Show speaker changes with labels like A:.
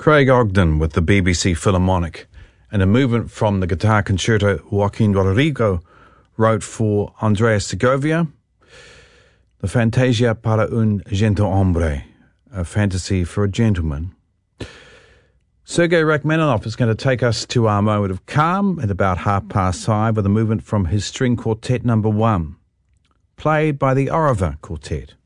A: Craig Ogden with the BBC Philharmonic, and a movement from the guitar concerto Joaquin Rodrigo wrote for Andreas Segovia, the Fantasia para un gentilhombre, a fantasy for a gentleman. Sergei Rachmaninoff is going to take us to our moment of calm at about 5:30 with a movement from his string quartet number 1, played by the Orevar Quartet.